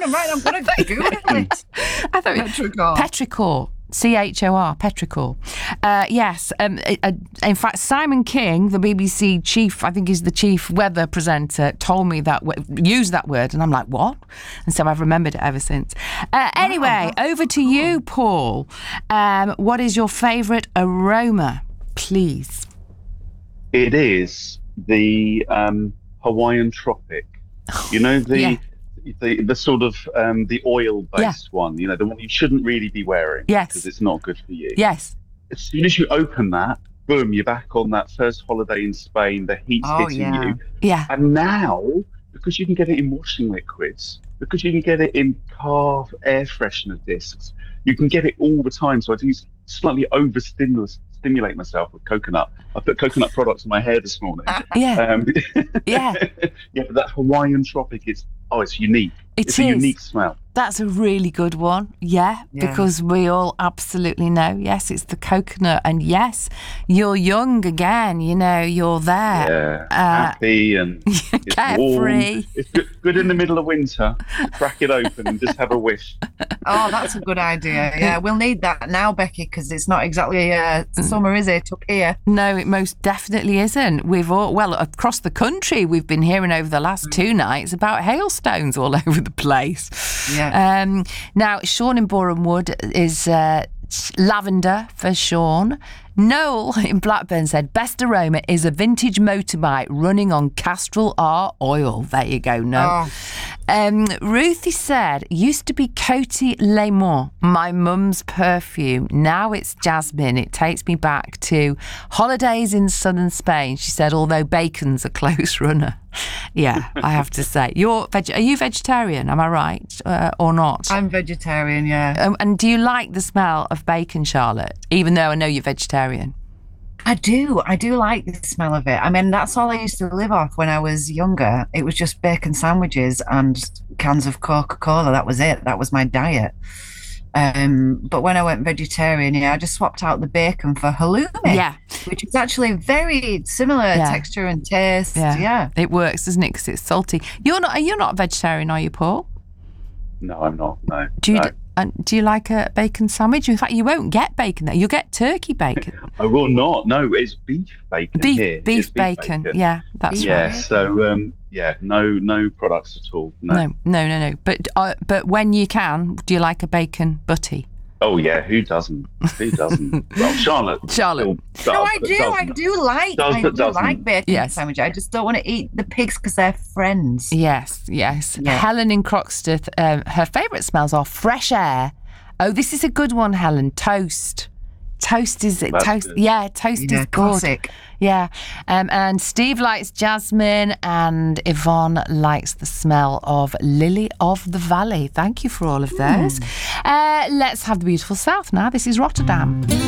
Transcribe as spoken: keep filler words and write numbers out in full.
a minute. I'm going to Google it. I thought Petrichor. Petrichor. C H O R, Petrichor. Uh, yes, um, uh, in fact, Simon King, the B B C chief, I think he's the chief weather presenter, told me that, w- used that word, and I'm like, what? And so I've remembered it ever since. Uh, anyway, wow, over to you, Paul. Um, what is your favourite aroma, please? It is the um, Hawaiian Tropic. You know, the... Yeah. The, the sort of um, the oil-based Yeah. one, you know, the one you shouldn't really be wearing Yes. because it's not good for you. Yes. As soon as you open that, boom, you're back on that first holiday in Spain. The heat's Oh, hitting yeah. you, Yeah. and now because you can get it in washing liquids, because you can get it in car air freshener discs, you can get it all the time. So I do slightly overstimulate stimulate myself with coconut. I put coconut products in my hair this morning. Yeah. Um, Yeah. yeah, but that Hawaiian Tropic, it's oh, it's unique. It it's a is. unique smell. That's a really good one. Yeah, Yeah. because we all absolutely know. Yes, it's the coconut. And yes, you're young again. You know, you're there. Yeah, Uh, happy and it's carefree. warm. It's good, good in the middle of winter. Crack it open and just have a wish. Oh, that's a good idea. Yeah, we'll need that now, Becky, because it's not exactly uh, summer, is it, up here? No, it most definitely isn't. We've all, well, across the country, we've been hearing over the last two nights about hailstones all over the place. Yeah. Um, now, Sean in Boreham Wood is uh, lavender for Sean. Noel in Blackburn said, best aroma is a vintage motorbike running on Castrol R oil. There you go, Noel. Oh. Um, Ruthie said, used to be Coty Lemon, my mum's perfume. Now it's jasmine. It takes me back to holidays in southern Spain. She said, although bacon's a close runner. Yeah, I have to say. You're veg- Are you vegetarian? Am I right? Uh, or not? I'm vegetarian, yeah. Um, and do you like the smell of bacon, Charlotte? Even though I know you're vegetarian. I do. I do like the smell of it. I mean, that's all I used to live off when I was younger. It was just bacon sandwiches and cans of Coca-Cola. That was it. That was my diet. Um, but when I went vegetarian, yeah, I just swapped out the bacon for halloumi. Yeah. Which is actually very similar Yeah. texture and taste. Yeah. Yeah. It works, doesn't it? Because it's salty. You're not. You're not a vegetarian, are you, Paul? No, I'm not. No. Do you? no. And do you like a bacon sandwich? In fact, you won't get bacon there. You'll get turkey bacon. I will not. No, it's beef bacon Beef, here. beef, It's bacon. Yeah, that's Yeah. right. So um, yeah, no, no products at all. No. No, no, no, no. But uh, but when you can, do you like a bacon butty? Oh yeah, who doesn't? Who doesn't? Well, Charlotte. Charlotte. still No, does, I but do. I doesn't. do like. Does, I but do doesn't. like bacon Yes. sandwich. I just don't want to eat the pigs because they're friends. Yes, yes. Yeah. Helen in Croxteth, um, her favourite smells are fresh air. Oh, this is a good one, Helen. Toast. Toast is it? That's Toast. good. Yeah, toast Yeah, is good. classic. Yeah. Um, and Steve likes jasmine, and Yvonne likes the smell of lily of the valley. Thank you for all of those. Uh, let's have the beautiful south now. This is Rotterdam.